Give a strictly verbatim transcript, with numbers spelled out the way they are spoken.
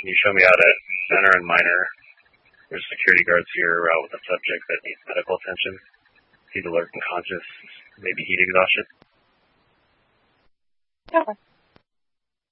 can you show me out at center and minor? There's security guards here uh, with a subject that needs medical attention. He's alert and conscious, maybe heat exhaustion. Okay.